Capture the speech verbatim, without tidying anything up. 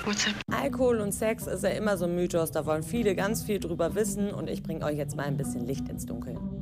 WhatsApp. Alkohol und Sex ist ja immer so ein Mythos, da wollen viele ganz viel drüber wissen und ich bringe euch jetzt mal ein bisschen Licht ins Dunkeln.